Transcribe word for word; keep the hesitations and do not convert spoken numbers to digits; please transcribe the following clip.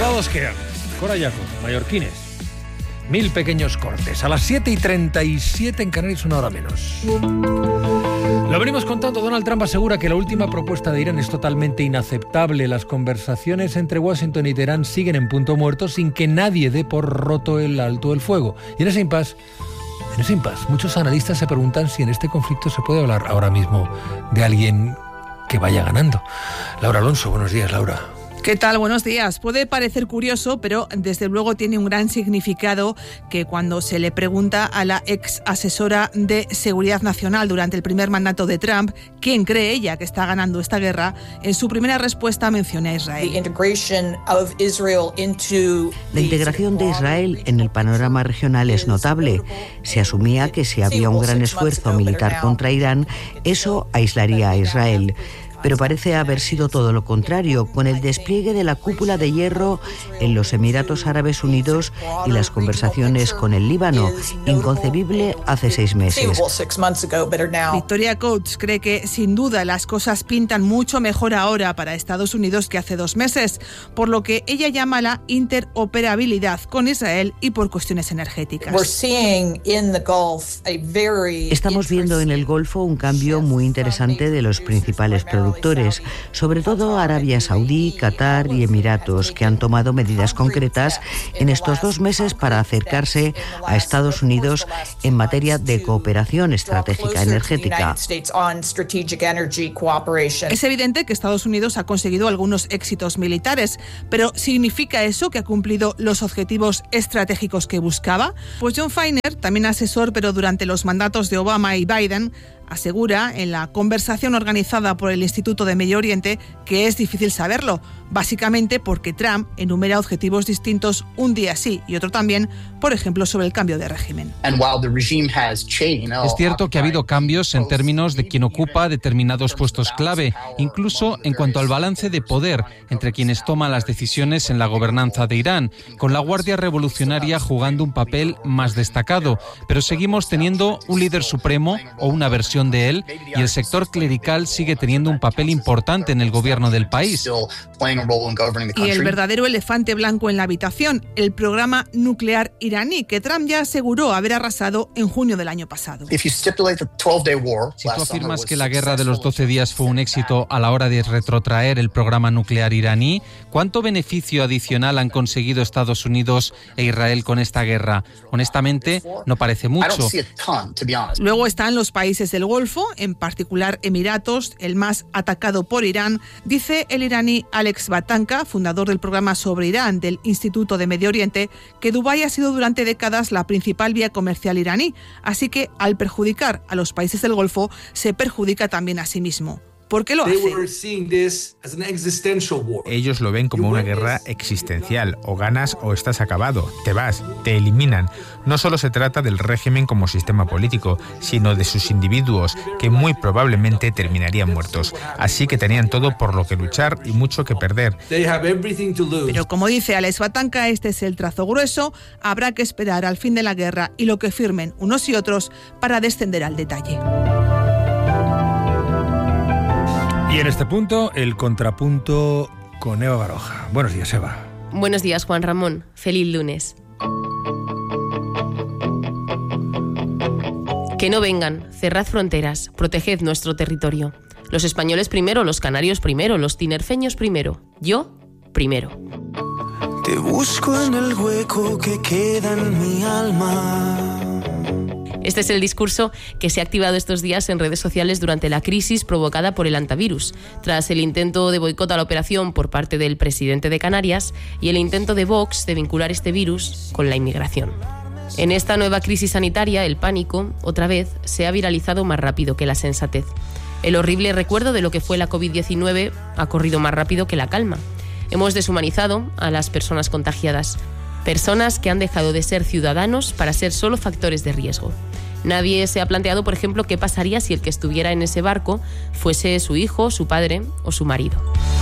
Grabados quedan. Cora Yaco, mallorquines. Mil pequeños cortes. A las siete y treinta y siete en Canarias, una hora menos. Lo venimos contando. Donald Trump asegura que la última propuesta de Irán es totalmente inaceptable. Las conversaciones entre Washington y Teherán siguen en punto muerto sin que nadie dé por roto el alto el fuego. Y en ese impasse, en ese impasse, muchos analistas se preguntan si en este conflicto se puede hablar ahora mismo de alguien que vaya ganando. Laura Alonso, buenos días, Laura. ¿Qué tal? Buenos días. Puede parecer curioso, pero desde luego tiene un gran significado que cuando se le pregunta a la ex asesora de Seguridad Nacional durante el primer mandato de Trump quién cree ella que está ganando esta guerra, en su primera respuesta menciona a Israel. La integración de Israel en el panorama regional es notable. Se asumía que si había un gran esfuerzo militar contra Irán, eso aislaría a Israel. Pero parece haber sido todo lo contrario, con el despliegue de la cúpula de hierro en los Emiratos Árabes Unidos y las conversaciones con el Líbano, inconcebible hace seis meses. Victoria Coates cree que, sin duda, las cosas pintan mucho mejor ahora para Estados Unidos que hace dos meses, por lo que ella llama la interoperabilidad con Israel y por cuestiones energéticas. Estamos viendo en el Golfo un cambio muy interesante de los principales productores. Sobre todo Arabia Saudí, Qatar y Emiratos, que han tomado medidas concretas en estos dos meses para acercarse a Estados Unidos en materia de cooperación estratégica energética. Es evidente que Estados Unidos ha conseguido algunos éxitos militares, pero ¿significa eso que ha cumplido los objetivos estratégicos que buscaba? Pues John Feiner, también asesor, pero durante los mandatos de Obama y Biden, asegura en la conversación organizada por el Instituto de Medio Oriente que es difícil saberlo, básicamente porque Trump enumera objetivos distintos un día sí y otro también, por ejemplo, sobre el cambio de régimen. Es cierto que ha habido cambios en términos de quien ocupa determinados puestos clave, incluso en cuanto al balance de poder entre quienes toman las decisiones en la gobernanza de Irán, con la Guardia Revolucionaria jugando un papel más destacado, pero seguimos teniendo un líder supremo o una versión de él, y el sector clerical sigue teniendo un papel importante en el gobierno del país. Y el verdadero elefante blanco en la habitación, el programa nuclear iraní, que Trump ya aseguró haber arrasado en junio del año pasado. Si tú afirmas que la guerra de los doce días fue un éxito a la hora de retrotraer el programa nuclear iraní, ¿cuánto beneficio adicional han conseguido Estados Unidos e Israel con esta guerra? Honestamente, no parece mucho. Luego están los países del Golfo, en particular Emiratos, el más atacado por Irán. Dice el iraní Alex Batanka, fundador del programa sobre Irán del Instituto de Medio Oriente, que Dubái ha sido durante décadas la principal vía comercial iraní, así que al perjudicar a los países del Golfo, se perjudica también a sí mismo. ¿Por qué lo hace? Ellos lo ven como una guerra existencial. O ganas o estás acabado. Te vas, te eliminan. No solo se trata del régimen como sistema político, sino de sus individuos, que muy probablemente terminarían muertos. Así que tenían todo por lo que luchar y mucho que perder. Pero como dice Alex Batanka, este es el trazo grueso. Habrá que esperar al fin de la guerra y lo que firmen unos y otros para descender al detalle. Y en este punto, el contrapunto con Eva Baroja. Buenos días, Eva. Buenos días, Juan Ramón. Feliz lunes. Que no vengan, cerrad fronteras, proteged nuestro territorio. Los españoles primero, los canarios primero, los tinerfeños primero. Yo, primero. Te busco en el hueco que queda en mi alma. Este es el discurso que se ha activado estos días en redes sociales durante la crisis provocada por el antivirus, tras el intento de boicot a la operación por parte del presidente de Canarias y el intento de Vox de vincular este virus con la inmigración. En esta nueva crisis sanitaria, el pánico, otra vez, se ha viralizado más rápido que la sensatez. El horrible recuerdo de lo que fue la covid diecinueve ha corrido más rápido que la calma. Hemos deshumanizado a las personas contagiadas, personas que han dejado de ser ciudadanos para ser solo factores de riesgo. Nadie se ha planteado, por ejemplo, qué pasaría si el que estuviera en ese barco fuese su hijo, su padre o su marido.